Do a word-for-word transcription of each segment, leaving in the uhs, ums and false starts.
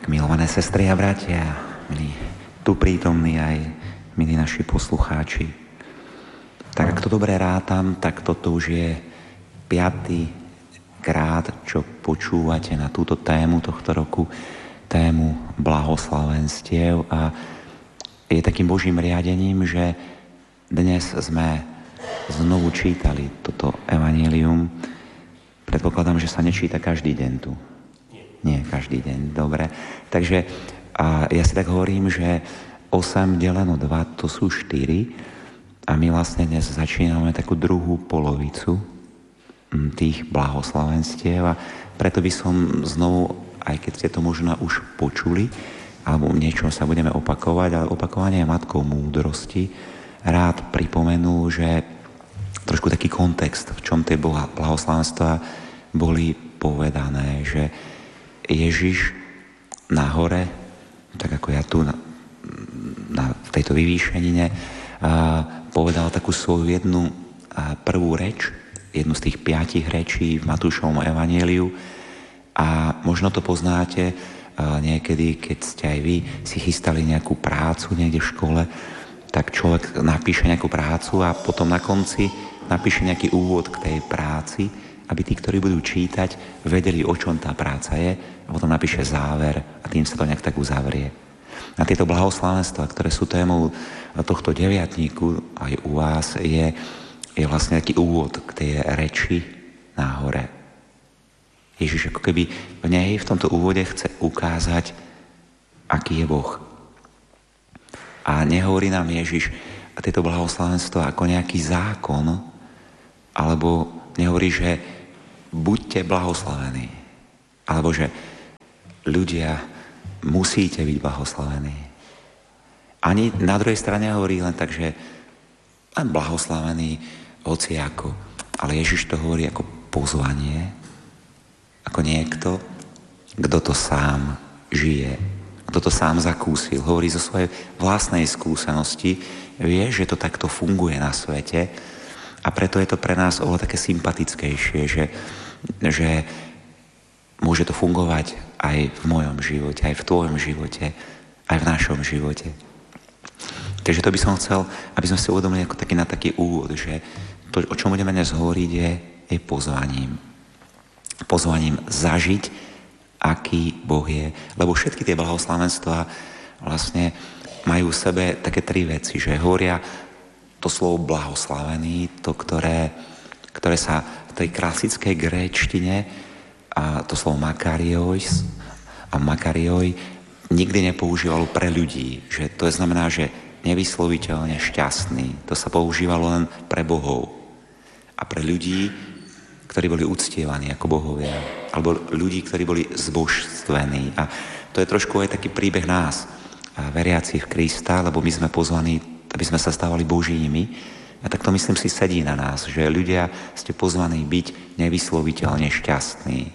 Tak milované sestry a bratia, milí tu prítomní aj milí naši poslucháči. Tak ak to dobre rátam, tak toto už je piaty krát, čo počúvate na túto tému tohto roku, tému blahoslavenstiev, a je takým Božím riadením, že dnes sme znovu čítali toto evanjelium. Predpokladám, že sa nečíta každý deň tu. Nie každý deň, dobre. Takže a ja si tak hovorím, že osem deleno dva to sú štyri a my vlastne dnes začíname takú druhú polovicu tých blahoslavenstiev, a preto by som znovu, aj keď ste to možno už počuli, alebo niečo sa budeme opakovať, ale opakovanie je matkou múdrosti, rád pripomenul, že trošku taký kontext, v čom tie blahoslavenstva boli povedané, že Ježiš na hore, tak ako ja tu na, na tejto vyvýšenine, povedal takú svoju jednu prvú reč, jednu z tých piatich rečí v Matúšovom evanjeliu, a možno to poznáte niekedy, keď ste aj vy si chystali nejakú prácu niekde v škole, tak človek napíše nejakú prácu a potom na konci napíše nejaký úvod k tej práci, aby tí, ktorí budú čítať, vedeli, o čom tá práca je, a potom napíše záver a tým sa to nejak tak uzavrie. A tieto blahoslavenstvá, ktoré sú témou tohto deviatníku aj u vás, je, je vlastne taký úvod k tej reči na hore. Ježiš ako keby v nej v tomto úvode chce ukázať, aký je Boh. A nehovorí nám Ježiš tieto blahoslavenstvá ako nejaký zákon, alebo nehovorí, že buďte blahoslavení, alebo že ľudia musíte byť blahoslavení. Ani na druhej strane hovorí len tak, že len blahoslavení hociako, ale Ježiš to hovorí ako pozvanie, ako niekto, kto to sám žije, kto to sám zakúsil, hovorí zo svojej vlastnej skúsenosti, vie, že to takto funguje na svete, a preto je to pre nás oveľa také sympatickejšie, že, že môže to fungovať aj v mojom živote, aj v tvojom živote, aj v našom živote. Takže to by som chcel, aby sme si uvedomili ako taký na taký úvod, že to, o čom budeme dnes hovoriť, je, je pozvaním. Pozvaním zažiť, aký Boh je. Lebo všetky tie blahoslavenstvá vlastne majú v sebe také tri veci, že hovoria to slovo blahoslavený, to, ktoré, ktoré sa v tej klasickej gréčtine, a to slovo makarios a makarioj nikdy nepoužívalo pre ľudí. Že to znamená, že nevysloviteľne šťastný. To sa používalo len pre bohov. A pre ľudí, ktorí boli uctievaní ako bohovia, alebo ľudí, ktorí boli zbožstvení. A to je trošku aj taký príbeh nás, veriacich v Krista, lebo my sme pozvaní, aby sme sa stávali Božími. A tak to, myslím si, sedí na nás, že ľudia ste pozvaní byť nevysloviteľne šťastní.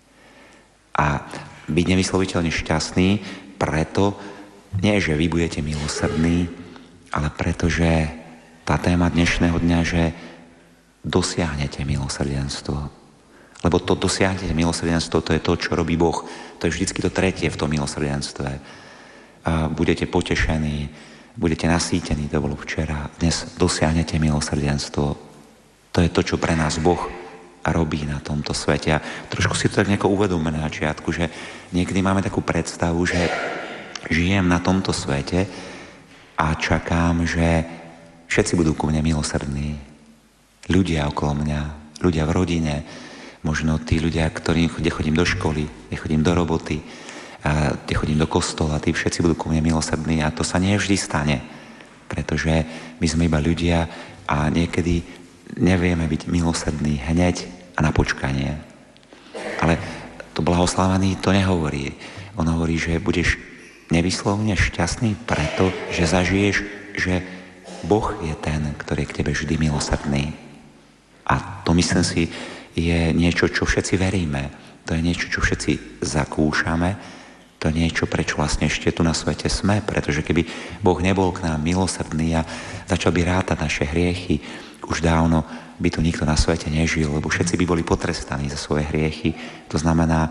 A byť nevysloviteľne šťastný preto, nie že vy budete milosrdní, ale preto, že tá téma dnešného dňa, že dosiahnete milosrdenstvo. Lebo to dosiahnete milosrdenstvo, to je to, čo robí Boh. To je vždycky to tretie v tom milosrdenstve. A budete potešení, budete nasýtení, to bolo včera, dnes dosiahnete milosrdenstvo. To je to, čo pre nás Boh robí na tomto svete. A trošku si to tak nejako uvedomíme na začiatku, že niekedy máme takú predstavu, že žijem na tomto svete a čakám, že všetci budú ku mne milosrdní. Ľudia okolo mňa, ľudia v rodine, možno tí ľudia, ktorí, kde chodím do školy, kde chodím do roboty, a kde chodím do kostola, tí všetci budú ku mne milosrdní, a to sa nie vždy stane, pretože my sme iba ľudia a niekedy nevieme byť milosrdní hneď a na počkanie. Ale to blahoslavený to nehovorí. On hovorí, že budeš nevyslovne šťastný preto, že zažiješ, že Boh je ten, ktorý je k tebe vždy milosrdný. A to, myslím si, je niečo, čo všetci veríme. To je niečo, čo všetci zakúšame. To je niečo, prečo vlastne ešte tu na svete sme. Pretože keby Boh nebol k nám milosrdný a začal by rátať naše hriechy, už dávno by tu nikto na svete nežil, lebo všetci by boli potrestaní za svoje hriechy. To znamená,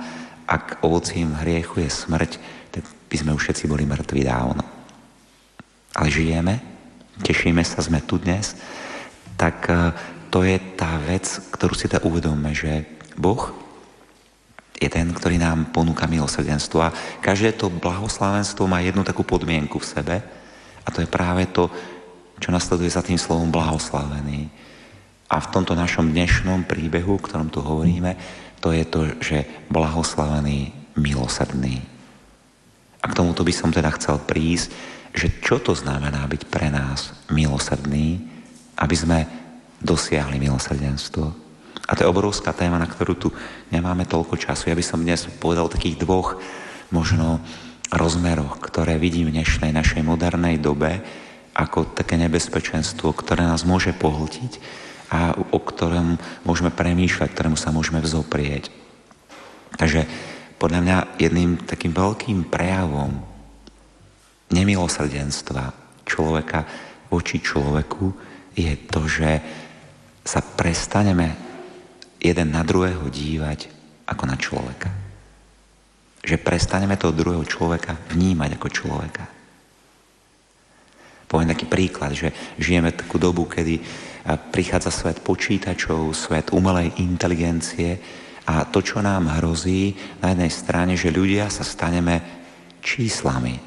ak ovocím hriechu je smrť, tak by sme už všetci boli mŕtvi dávno. Ale žijeme, tešíme sa, sme tu dnes, tak to je tá vec, ktorú si teda uvedomme, že Boh je ten, ktorý nám ponúka milosrdenstvo. A každé to blahoslavenstvo má jednu takú podmienku v sebe a to je práve to, čo nasleduje za tým slovom blahoslavený. A v tomto našom dnešnom príbehu, o ktorom tu hovoríme, to je to, že blahoslavený, milosrdný. A k tomuto by som teda chcel prísť, že čo to znamená byť pre nás milosrdný, aby sme dosiahli milosrdenstvo. A to je obrovská téma, na ktorú tu nemáme toľko času. Ja by som dnes povedal o takých dvoch možno rozmeroch, ktoré vidím v dnešnej našej modernej dobe ako také nebezpečenstvo, ktoré nás môže pohltiť a o ktorom môžeme premýšľať, ktorému sa môžeme vzoprieť. Takže podľa mňa jedným takým veľkým prejavom nemilosrdenstva človeka voči človeku je to, že sa prestaneme jeden na druhého dívať ako na človeka. Že prestaneme toho druhého človeka vnímať ako človeka. Poviem taký príklad, že žijeme takú dobu, kedy prichádza svet počítačov, svet umelej inteligencie a to, čo nám hrozí na jednej strane, že ľudia sa staneme číslami.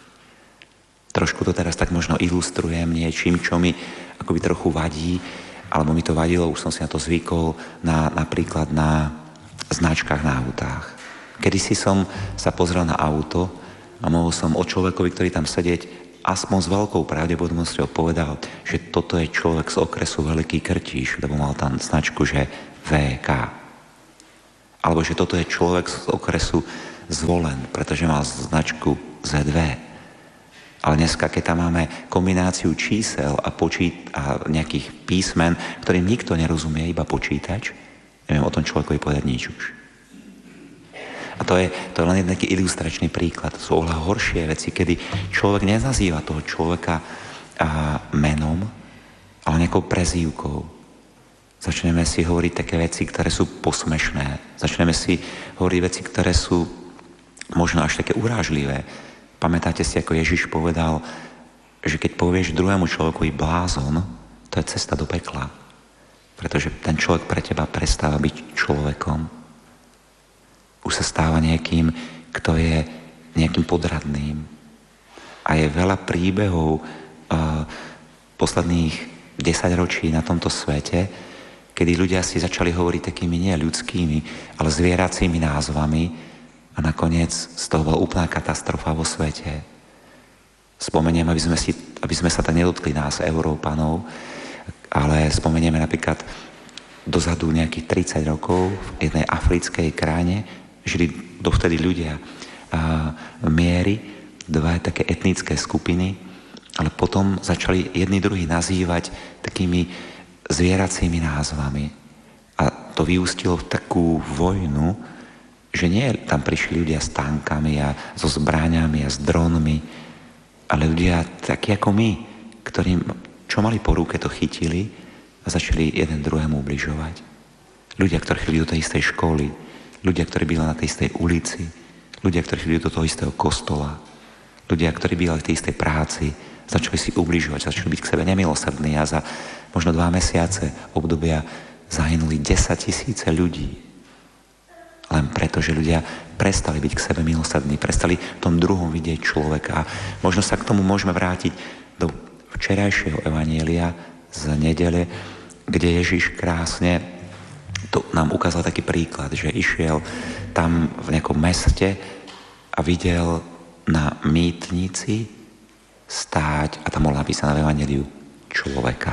Trošku to teraz tak možno ilustrujem niečím, čo mi akoby trochu vadí, alebo mi to vadilo, už som si na to zvykol, na, napríklad na značkách na autách. Kedysi som sa pozrel na auto a mohol som o človekovi, ktorý tam sedieť, aspoň s veľkou pravdepodobnosťou povedal, že toto je človek z okresu Veľký Krtíš, lebo mal tam značku, že vé ká. Alebo že toto je človek z okresu Zvolen, pretože mal značku zet vé. Ale dneska, keď tam máme kombináciu čísel a, počít- a nejakých písmen, ktorým nikto nerozumie, iba počítač, neviem o tom človekovi povedať nič už. A to je, to je len jeden taký ilustračný príklad. To sú oveľa horšie veci, kedy človek nenazýva toho človeka a, menom, ale nejakou prezývkou. Začneme si hovoriť také veci, ktoré sú posmešné. Začneme si hovoriť veci, ktoré sú možno až také urážlivé. Pamätáte si, ako Ježiš povedal, že keď povieš druhému človekovi blázon, to je cesta do pekla. Pretože ten človek pre teba prestáva byť človekom. Už sa stáva niekým, kto je nejakým podradným. A je veľa príbehov uh, posledných desaťročí na tomto svete, kedy ľudia si začali hovoriť takými nie ľudskými, ale zvieracími názvami a nakoniec z toho bola úplná katastrofa vo svete. Spomeniem, aby sme, si, aby sme sa tak nedotkli nás, Európanov, ale spomenieme napríklad dozadu nejakých tridsať rokov v jednej africkej krajine žili dovtedy ľudia a miery, dva také etnické skupiny, ale potom začali jedni druhý nazývať takými zvieracími názvami. A to vyústilo v takú vojnu, že nie tam prišli ľudia s tankami a so zbraňami a s dronmi, ale ľudia takí ako my, ktorým čo mali po ruke, to chytili a začali jeden druhému ubližovať. Ľudia, ktorí chodili do tej istej školy, ľudia, ktorí bývali na tej istej ulici, ľudia, ktorí chodili do toho istého kostola, ľudia, ktorí bývali v tej istej práci, začali si ubližovať, začali byť k sebe nemilosrdní a za možno dva mesiace obdobia zahynuli desaťtisíce ľudí. Len preto, že ľudia prestali byť k sebe milosrdní, prestali v tom druhom vidieť človeka. A možno sa k tomu môžeme vrátiť do včerajšieho evanjelia z nedele, kde Ježiš krásne to nám ukázal taký príklad, že išiel tam v nejakom meste a videl na mýtnici stáť, a tam bol napísané v evanjeliu, človeka.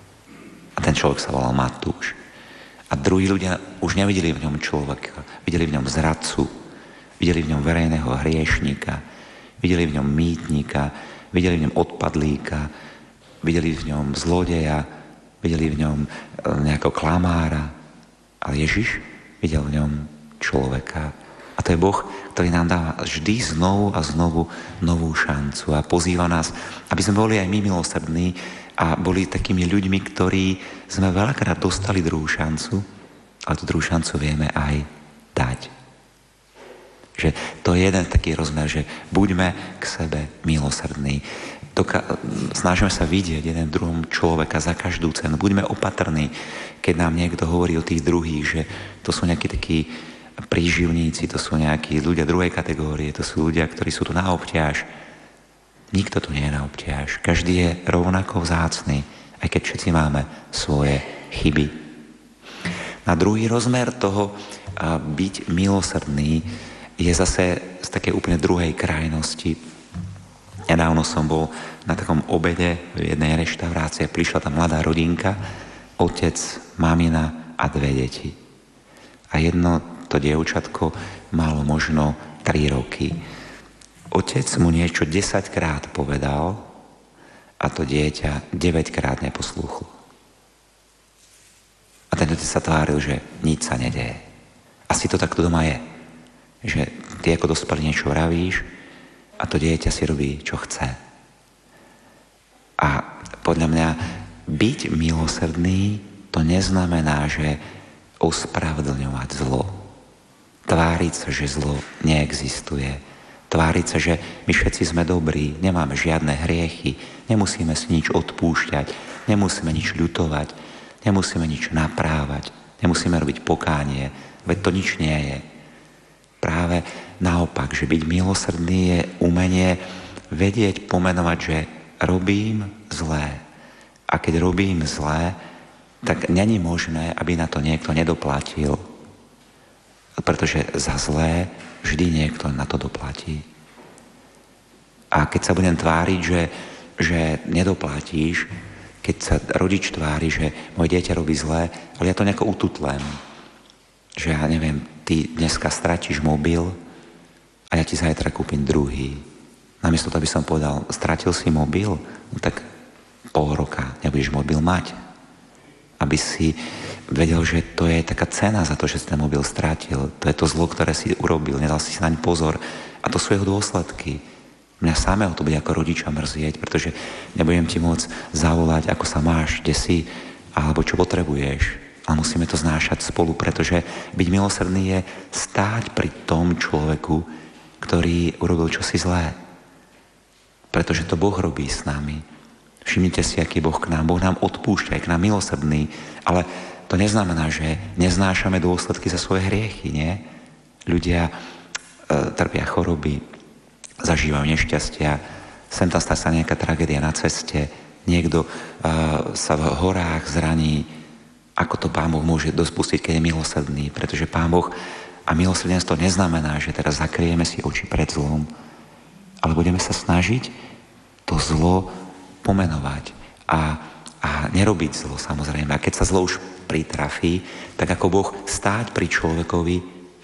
A ten človek sa volal Matúš. A druhí ľudia už nevideli v ňom človeka, videli v ňom zradcu, videli v ňom verejného hriešníka, videli v ňom mýtnika, videli v ňom odpadlíka, videli v ňom zlodeja, videli v ňom nejakého klamára, ale Ježiš videl v ňom človeka. A to je Boh, ktorý nám dáva vždy znovu a znovu novú šancu a pozýva nás, aby sme boli aj my milosrdní a boli takými ľuďmi, ktorí sme veľakrát dostali druhú šancu, ale tú druhú šancu vieme aj dať. to je jeden taký rozmer, že buďme k sebe milosrdní. Doka- snažíme sa vidieť jeden druhom človeka za každú cenu. Buďme opatrní, keď nám niekto hovorí o tých druhých, že to sú nejakí takí príživníci, to sú nejakí ľudia druhej kategórie, to sú ľudia, ktorí sú tu na obťaž. Nikto tu nie je na obťaž. Každý je rovnako vzácny, aj keď všetci máme svoje chyby. Na druhý rozmer toho byť milosrdný je zase z takej úplne druhej krajnosti. Nedávno som bol na takom obede v jednej reštaurácii, prišla tam mladá rodinka, otec, mamina a dve deti. A jedno to dievčatko malo možno tri roky. Otec mu niečo desaťkrát povedal a to dieťa deväťkrát neposlúchlo. A ten otec sa tváril, že nič sa nedeje. Asi to takto doma je. Že ty ako dospelý niečo vravíš a to dieťa si robí, čo chce. A podľa mňa byť milosrdný to neznamená, že ospravedlňovať zlo. Tváriť sa, že zlo neexistuje. Tváriť sa, že my všetci sme dobrí, nemáme žiadne hriechy, nemusíme si nič odpúšťať, nemusíme nič ľutovať, nemusíme nič naprávať, nemusíme robiť pokánie, veď to nič nie je. Práve naopak, že byť milosrdný je umenie vedieť pomenovať, že robím zlé. A keď robím zlé, tak není možné, aby na to niekto nedoplatil. Pretože za zlé vždy niekto na to doplatí. A keď sa budem tváriť, že, že nedoplatíš, keď sa rodič tvári, že moje dieťa robí zlé, ale ja to nejako ututlem. Že ja neviem, ty dneska stratíš mobil a ja ti zajtra kúpim druhý. Namiesto toho by som povedal, stratil si mobil, no tak pol roka nebudeš mobil mať. Aby si vedel, že to je taká cena za to, že si ten mobil stratil. To je to zlo, ktoré si urobil, nedal si naň pozor. A to sú jeho dôsledky. Mňa samého to bude ako rodiča mrzieť, pretože nebudem ti môcť zavolať, ako sa máš, kde si, alebo čo potrebuješ. Ale musíme to znášať spolu, pretože byť milosrdný je stáť pri tom človeku, ktorý urobil čosi zlé. Pretože to Boh robí s nami. Všimnite si, aký Boh k nám. Boh nám odpúšťa, je k nám milosrdný, ale to neznamená, že neznášame dôsledky za svoje hriechy, nie? Ľudia e, trpia choroby, zažívajú nešťastia, sem tam stane sa nejaká tragédia na ceste, niekto uh, sa v horách zraní. Ako to Pán Boh môže dospustiť, keď je milosrdný? Pretože Pán Boh a milosrdenstvo neznamená, že teraz zakrieme si oči pred zlom, ale budeme sa snažiť to zlo pomenovať a, a nerobiť zlo, samozrejme. A keď sa zlo už pritrafí, tak ako Boh stáť pri človekovi,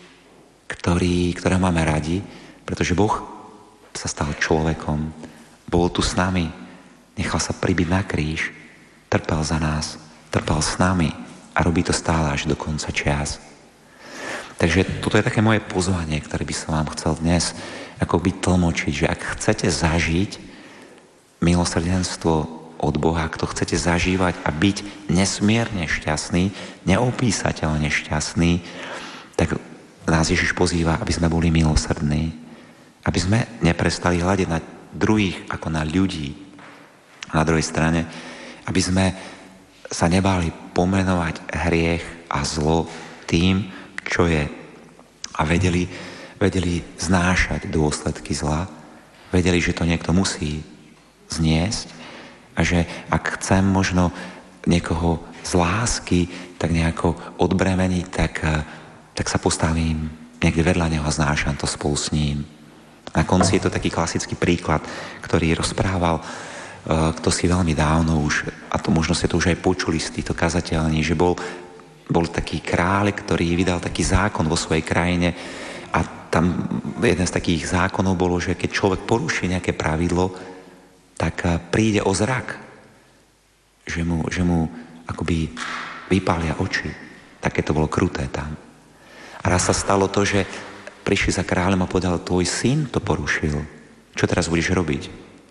ktorý, ktorého máme radi, pretože Boh sa stal človekom, bol tu s nami, nechal sa pribiť na kríž, trpel za nás, trpel s nami a robí to stále až do konca čias. Takže toto je také moje pozvanie, ktoré by som vám chcel dnes akoby tlmočiť, že ak chcete zažiť milosrdenstvo od Boha, ak to chcete zažívať a byť nesmierne šťastný, neopísateľne šťastný, tak nás Ježiš pozýva, aby sme boli milosrdní. Aby sme neprestali hľadiť na druhých ako na ľudí. A na druhej strane, aby sme sa nebáli pomenovať hriech a zlo tým, čo je. A vedeli, vedeli znášať dôsledky zla. Vedeli, že to niekto musí zniesť. A že ak chcem možno niekoho z lásky tak nejako odbremeniť, tak, tak sa postavím niekde vedľa neho a znášam to spolu s ním. Na konci je to taký klasický príklad, ktorý rozprával uh, kto si veľmi dávno už, a to možno ste to už aj počuli z týchto kazateľní, že bol, bol taký kráľ, ktorý vydal taký zákon vo svojej krajine a tam jeden z takých zákonov bolo, že keď človek poruší nejaké pravidlo, tak uh, príde o zrak, že mu, že mu akoby vypália oči. Také to bolo kruté tam. A raz sa stalo to, že prišli za kráľom a povedal, tvoj syn to porušil. Čo teraz budeš robiť?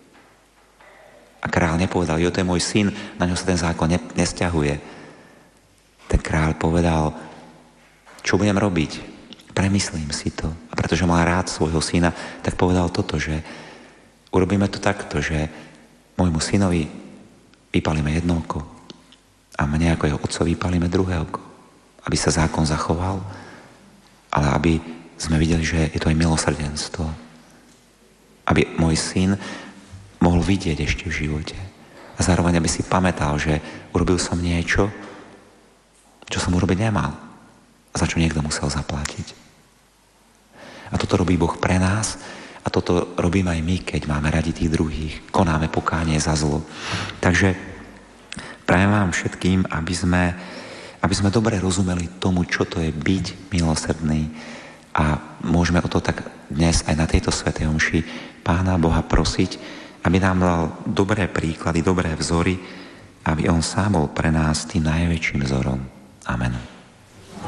A kráľ nepovedal, jo, to je môj syn, na ňo sa ten zákon ne, nesťahuje. Ten kráľ povedal, čo budem robiť? premyslím si to. A pretože mal rád svojho syna, tak povedal toto, že urobíme to takto, že môjmu synovi vypalíme jedno oko a mne ako jeho otcovi vypalíme druhé oko. Aby sa zákon zachoval, ale aby sme videli, že je to aj milosrdenstvo. Aby môj syn mohol vidieť ešte v živote. A zároveň, aby si pamätal, že urobil som niečo, čo som urobiť nemal. A za čo niekto musel zaplatiť. A toto robí Boh pre nás a toto robíme aj my, keď máme radi tých druhých. Konáme pokánie za zlo. Takže prajem vám všetkým, aby sme, aby sme dobre rozumeli tomu, čo to je byť milosrdný. A môžeme o to tak dnes aj na tejto svätej omši Pána Boha prosiť, aby nám dal dobré príklady, dobré vzory, aby on sám bol pre nás tým najväčším vzorom. Amen.